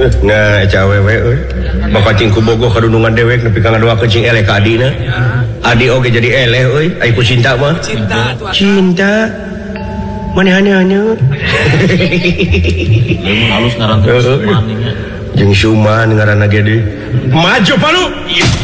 nah cawewe bapak cingku bogoh kadunungan dewek nepi ka ngadoa ke cing eleh ka adina adi oge jadi eleh euy ai ku cinta mah cinta maneh-aneh lamun halus ngaran teh Suman nya jeung Suman ngaranna ge deui maju palu